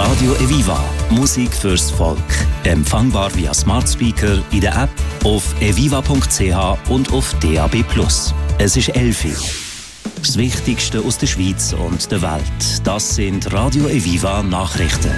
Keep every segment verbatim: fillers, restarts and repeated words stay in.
Radio Eviva. Musik fürs Volk. Empfangbar via Smart Speaker, in der App, auf eviva punkt c h und auf D A B plus. Es ist elf Uhr. Das Wichtigste aus der Schweiz und der Welt. Das sind Radio Eviva Nachrichten.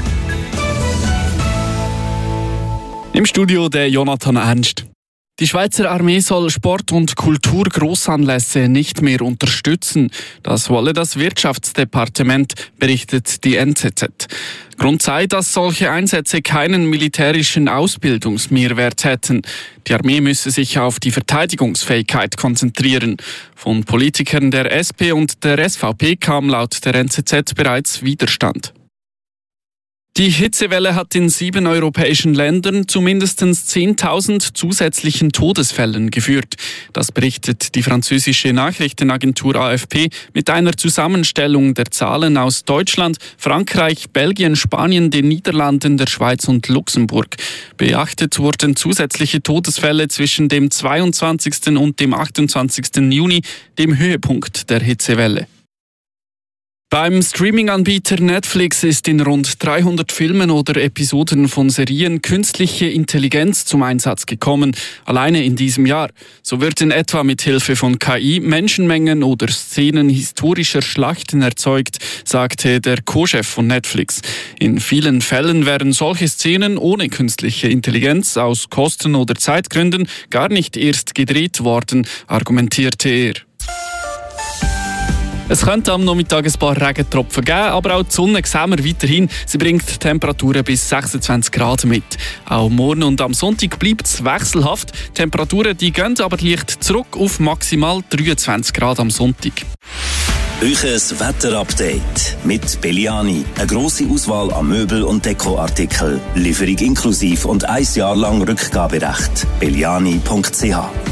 Im Studio der Jonathan Ernst. Die Schweizer Armee soll Sport- und Kulturgrossanlässe nicht mehr unterstützen. Das wolle das Wirtschaftsdepartement, berichtet die N Z Z. Grund sei, dass solche Einsätze keinen militärischen Ausbildungsmehrwert hätten. Die Armee müsse sich auf die Verteidigungsfähigkeit konzentrieren. Von Politikern der S P und der S V P kam laut der N Z Z bereits Widerstand. Die Hitzewelle hat in sieben europäischen Ländern zu mindestens zehntausend zusätzlichen Todesfällen geführt. Das berichtet die französische Nachrichtenagentur A F P mit einer Zusammenstellung der Zahlen aus Deutschland, Frankreich, Belgien, Spanien, den Niederlanden, der Schweiz und Luxemburg. Beachtet wurden zusätzliche Todesfälle zwischen dem zweiundzwanzigsten und dem achtundzwanzigsten Juni, dem Höhepunkt der Hitzewelle. Beim Streaming-Anbieter Netflix ist in rund dreihundert Filmen oder Episoden von Serien künstliche Intelligenz zum Einsatz gekommen, alleine in diesem Jahr. So wird in etwa mit Hilfe von K I Menschenmengen oder Szenen historischer Schlachten erzeugt, sagte der Co-Chef von Netflix. In vielen Fällen wären solche Szenen ohne künstliche Intelligenz aus Kosten- oder Zeitgründen gar nicht erst gedreht worden, argumentierte er. Es könnte am Nachmittag ein paar Regentropfen geben, aber auch die Sonne sehen wir weiterhin. Sie bringt Temperaturen bis sechsundzwanzig Grad mit. Auch morgen und am Sonntag bleibt es wechselhaft. Die Temperaturen die gehen aber leicht zurück auf maximal dreiundzwanzig Grad am Sonntag. Euches Wetterupdate mit Belliani. Eine grosse Auswahl an Möbel- und Dekoartikeln. Lieferung inklusiv und ein Jahr lang Rückgaberecht. belliani punkt c h